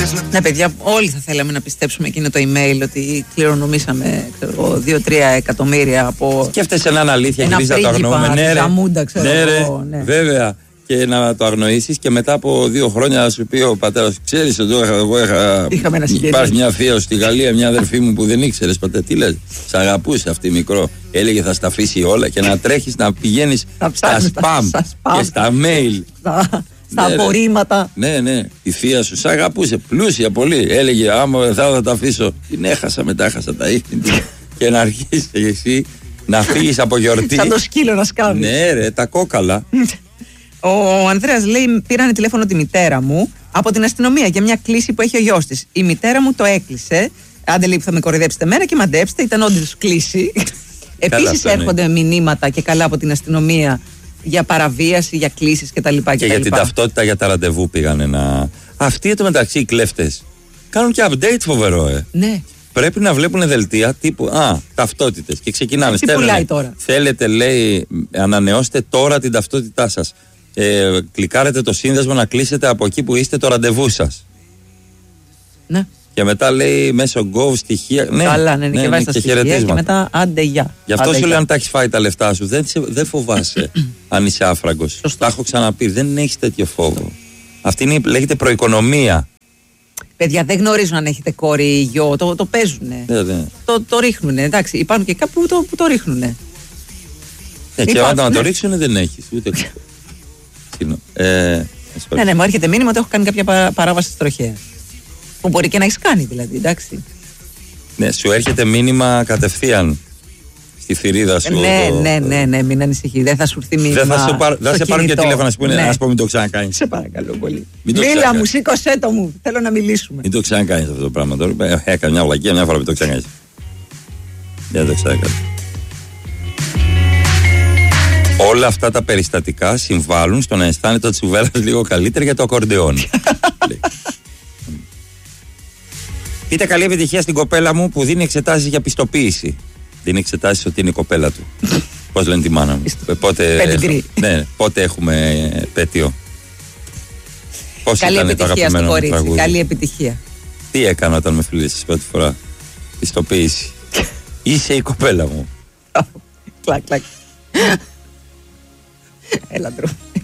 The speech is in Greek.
Ναι, παιδιά, όλοι θα θέλαμε να πιστέψουμε εκείνο το email ότι κληρονομήσαμε 2-3 εκατομμύρια από. Σκέφτεσαι να είναι αλήθεια και εμείς να το αγνοούμε. Ναι, Ζαμούντα, ξέρω εγώ. Ναι, βέβαια. Και να το αγνοήσεις και μετά από 2 χρόνια να σου πει ο πατέρας, ξέρεις ότι εγώ υπάρχει μια θεία στη Γαλλία, μια αδερφή μου που δεν ήξερες ποτέ. Τι λες, σ' αγαπούσε αυτή μικρό. Έλεγε θα στα αφήσει όλα και να τρέχεις να πηγαίνεις στα spam και στα mail. Στα απορρίμματα. Ναι, η θεία σου σ' αγαπούσε, πλούσια πολύ. Έλεγε άμα θα τα αφήσω. Την έχασα, μετά έχασα τα ίχνη της. Και να αρχίσεις εσύ να φύγεις από γιορτή. Σαν το σκύλο να σκάβει. Ναι, ρε, τα κόκαλα. Ο Ανδρέας λέει: πήρανε τηλέφωνο τη μητέρα μου από την αστυνομία για μια κλήση που έχει ο γιος της. Η μητέρα μου το έκλεισε. Άντε λέει που θα με κοροϊδέψετε μέρα και μαντέψτε, ήταν όντως κλήση. Επίσης έρχονται μηνύματα και καλά από την αστυνομία για παραβίαση, για κλήσεις κτλ. Και για την ταυτότητα για τα ραντεβού πήγανε να. Αυτοί εντωμεταξύ οι κλέφτες κάνουν και update φοβερό, Ναι. Πρέπει να βλέπουν δελτία τύπου ταυτότητες και ξεκινάνε. Τι πουλάει τώρα. Θέλετε, λέει, ανανεώστε τώρα την ταυτότητά σας. Κλικάρετε το σύνδεσμο να κλείσετε από εκεί που είστε το ραντεβού σας. Ναι. Και μετά λέει μέσω Gov στοιχεία. Καλά, ναι, και βάζει τα στοιχεία και μετά άντε γεια. Γι' αυτό σου λέω αν τα έχεις φάει τα λεφτά σου, δεν φοβάσαι αν είσαι άφραγκος. Τα έχω ξαναπεί, δεν έχεις τέτοιο φόβο. Αυτή λέγεται προοικονομία. Παιδιά δεν γνωρίζουν αν έχετε κόρη ή γιο, το παίζουνε. Ναι. Το ρίχνουνε, εντάξει. Υπάρχουν και κάπου που το ρίχνουνε. Και όταν το ρίξουνε δεν έχεις. Ούτε. Ναι, μου έρχεται μήνυμα ότι έχω κάνει κάποια παράβαση τροχέα. Που μπορεί και να έχεις κάνει δηλαδή, εντάξει. Ναι, σου έρχεται μήνυμα κατευθείαν στη θηρίδα σου. Ναι, μην ανησυχεί. Δεν θα σου έρθει μήνυμα. Δεν σε πάρουν και τηλέφωνα να σου πούνε να μην το ξανακάνεις. Σε παρακαλώ πολύ. Μίλα μου, σήκωσέ το μου. Θέλω να μιλήσουμε. Μην το ξανακάνεις αυτό το πράγμα τώρα. Έκανε μια βλακία, μια φορά μην το ξανακάνεις. Δεν το ξανακάνεις. Όλα αυτά τα περιστατικά συμβάλλουν στο να αισθάνεται ο Τσουβέλλας λίγο καλύτερα για το ακορντεόν. Πείτε καλή επιτυχία στην κοπέλα μου που δίνει εξετάσεις για πιστοποίηση. Δίνει εξετάσεις ότι είναι η κοπέλα του. Πώς λένε τη μάνα μου. Πότε έχουμε επέτειο. Πώς καλή ήταν το αγαπημένο μου τραγούδι. Καλή επιτυχία. Τι έκανα όταν με φιλήσεις πρώτη φορά. Πιστοποίηση. Είσαι η κοπέλα μου. Κλακ. Έλα ντρου.